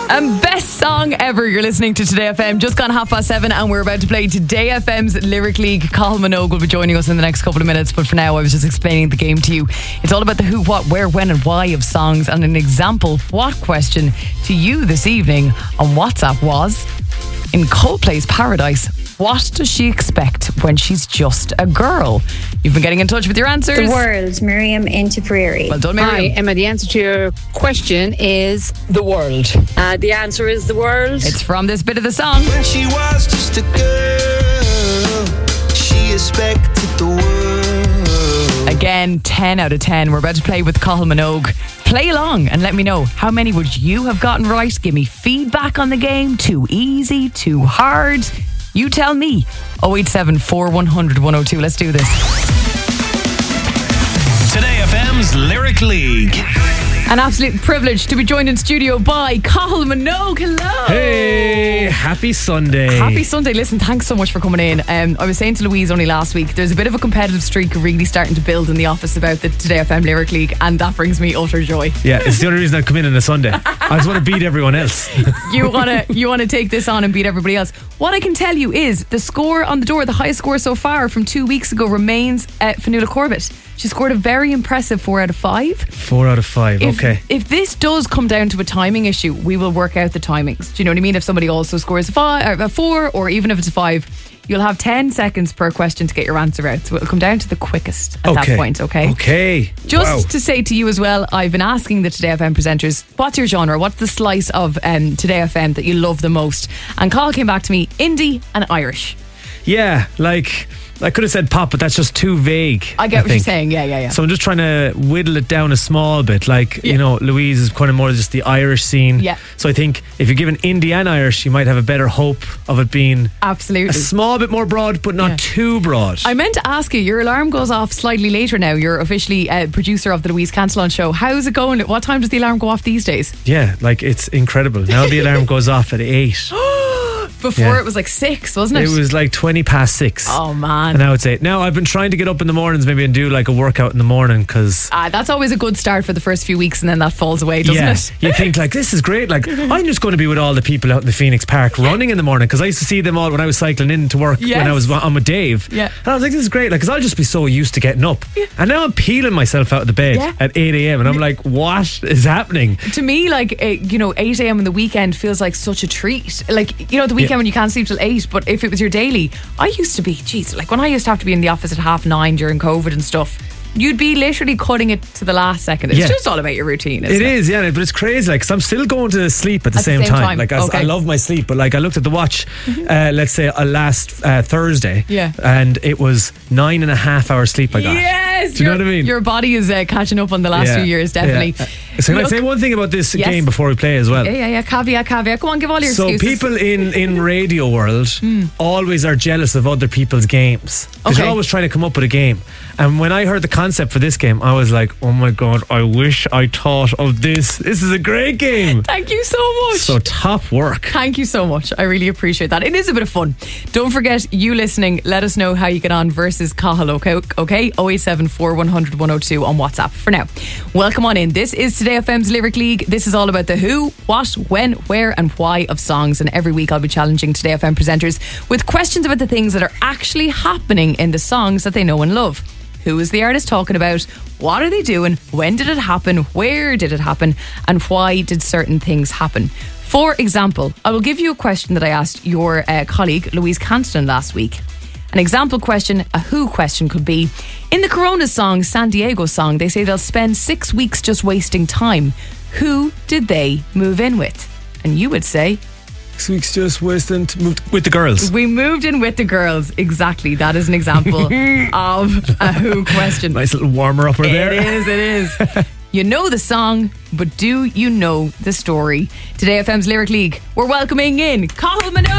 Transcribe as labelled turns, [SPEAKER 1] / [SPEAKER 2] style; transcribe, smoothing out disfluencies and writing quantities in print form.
[SPEAKER 1] And best song ever. You're listening to Today FM. Just gone 7:30 and we're about to play Today FM's Lyric League. Cathal Minogue will be joining us in the next couple of minutes, but for now I was just explaining the game to you. It's all about the who, what, where, when and why of songs, and an example what question to you this evening on WhatsApp was, in Coldplay's Paradise, what does she expect when she's just a girl? You've been getting in touch with your answers.
[SPEAKER 2] The world, Miriam in Tipperary.
[SPEAKER 1] Well done,
[SPEAKER 3] Hi,
[SPEAKER 1] Miriam.
[SPEAKER 3] Emma. The answer to your question is the world. The answer is the world.
[SPEAKER 1] It's from this bit of the song.
[SPEAKER 4] When she was just a girl, she expected the world.
[SPEAKER 1] Again, 10 out of 10. We're about to play with Cathal Minogue. Play along and let me know, how many would you have gotten right? Give me feedback on the game. Too easy, too hard? You tell me. 087 4100 102. Let's do this.
[SPEAKER 5] Today FM's Lyric League.
[SPEAKER 1] An absolute privilege to be joined in studio by Cathal Minogue. Hello.
[SPEAKER 6] Hey, happy Sunday.
[SPEAKER 1] Happy Sunday. Listen, thanks so much for coming in. I was saying to Louise only last week, there's a bit of a competitive streak really starting to build in the office about the Today FM Lyric League, and that brings me utter joy.
[SPEAKER 6] Yeah, it's the only reason I come in on a Sunday. I just want to beat everyone else.
[SPEAKER 1] You wanna take this on and beat everybody else. What I can tell you is the score on the door, the highest score so far from 2 weeks ago, remains Fionnuala Corbett. She scored a very impressive 4 out of 5.
[SPEAKER 6] 4 out of 5, okay.
[SPEAKER 1] If this does come down to a timing issue, we will work out the timings. Do you know what I mean? If somebody also scores a 4, or even if it's a 5, you'll have 10 seconds per question to get your answer out. So it'll come down to the quickest at that point, okay?
[SPEAKER 6] Okay.
[SPEAKER 1] Just to say to you as well, I've been asking the Today FM presenters, what's your genre? What's the slice of Today FM that you love the most? And Cathal came back to me, indie and Irish.
[SPEAKER 6] Yeah, like, I could have said pop, but that's just too vague.
[SPEAKER 1] I get what you're saying, yeah.
[SPEAKER 6] So I'm just trying to whittle it down a small bit. Like, you know, Louise is kind of more just the Irish scene.
[SPEAKER 1] Yeah.
[SPEAKER 6] So I think if you're given indie and Irish, you might have a better hope of it being
[SPEAKER 1] Absolutely.
[SPEAKER 6] a small bit more broad, but not too broad.
[SPEAKER 1] I meant to ask you, your alarm goes off slightly later now. You're officially producer of the Louise Cantillon show. How's it going? What time does the alarm go off these days?
[SPEAKER 6] Yeah, like, it's incredible. Now the alarm goes off at 8.
[SPEAKER 1] Before it was like 6, wasn't it?
[SPEAKER 6] It was like 6:20.
[SPEAKER 1] Oh man.
[SPEAKER 6] And now it's 8. Now I've been trying to get up in the mornings maybe and do like a workout in the morning, because
[SPEAKER 1] that's always a good start for the first few weeks, and then that falls away, doesn't it?
[SPEAKER 6] You think like, this is great, like I'm just going to be with all the people out in the Phoenix Park running in the morning, because I used to see them all when I was cycling in to work when I was on with Dave.
[SPEAKER 1] Yeah.
[SPEAKER 6] And I was like, this is great, like, because I'll just be so used to getting up. And now I'm peeling myself out of the bed at 8 a.m. and I'm like, what is happening?
[SPEAKER 1] To me, like, 8 a.m. on the weekend feels like such a treat. Like, the weekend when you can't sleep till 8, but if it was your daily, I used to be, like when I used to have to be in the office at 9:30 during COVID and stuff, you'd be literally cutting it to the last second. It's just all about your routine, isn't it?
[SPEAKER 6] It is, yeah, but it's crazy, like, because I'm still going to sleep at the same time. Like, I love my sleep, but like, I looked at the watch, let's say last Thursday, and it was 9.5 hours sleep I got.
[SPEAKER 1] Yes!
[SPEAKER 6] Do you know what I mean?
[SPEAKER 1] Your body is catching up on the last few years, definitely.
[SPEAKER 6] So can I say one thing about this game before we play as well?
[SPEAKER 1] Yeah. Caveat. Go on, give all your excuses.
[SPEAKER 6] So people in radio world always are jealous of other people's games, because you're always trying to come up with a game. And when I heard the concept for this game, I was like, oh my God, I wish I thought of this. This is a great game.
[SPEAKER 1] Thank you so much.
[SPEAKER 6] So top work.
[SPEAKER 1] Thank you so much. I really appreciate that. It is a bit of fun. Don't forget, you listening, let us know how you get on versus Cathal, okay? 087 4100 102 on WhatsApp. For now, welcome on in. This is Today FM's Lyric League. This is all about the who, what, when, where and why of songs. And every week I'll be challenging Today FM presenters with questions about the things that are actually happening in the songs that they know and love. Who is the artist talking about? What are they doing? When did it happen? Where did it happen? And why did certain things happen? For example, I will give you a question that I asked your colleague Louise Cantillon last week. An example question, a who question could be, in the Corona song, San Diego song, they say they'll spend 6 weeks just wasting time. Who did they move in with? And you would say,
[SPEAKER 6] 6 weeks just wasting moved with the girls.
[SPEAKER 1] We moved in with the girls. Exactly. That is an example of a who question.
[SPEAKER 6] Nice little warmer upper there.
[SPEAKER 1] It is. You know the song, but do you know the story? Today FM's Lyric League, we're welcoming in Cathal Minogue.